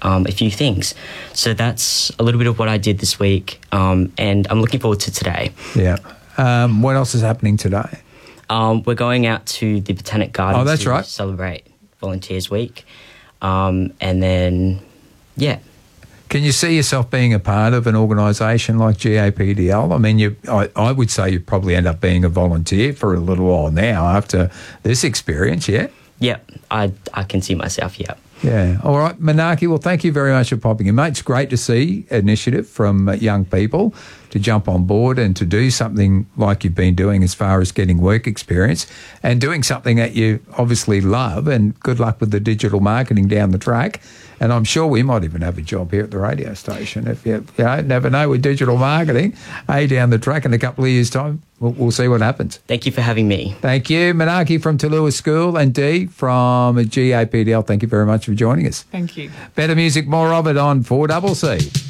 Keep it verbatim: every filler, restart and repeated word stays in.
um, a few things. So that's a little bit of what I did this week, um, and I'm looking forward to today. Yeah. Um, what else is happening today? Um, we're going out to the Botanic Gardens Oh, that's to right. celebrate Volunteers Week. Um, and then, yeah. Can you see yourself being a part of an organisation like G A P D L? I mean, you, I, I would say you'd probably end up being a volunteer for a little while now after this experience, yeah? Yeah, I, I can see myself, yeah. Yeah. All right, Manaki, well, thank you very much for popping in, mate. It's great to see initiative from uh, young people to jump on board and to do something like you've been doing as far as getting work experience and doing something that you obviously love, and good luck with the digital marketing down the track. And I'm sure we might even have a job here at the radio station if you, you know, never know with digital marketing. Hey, down the track in a couple of years' time, we'll, we'll see what happens. Thank you for having me. Thank you. Manaki from Talua School and Dee from G A P D L, thank you very much for joining us. Thank you. Better music, more of it on four C C.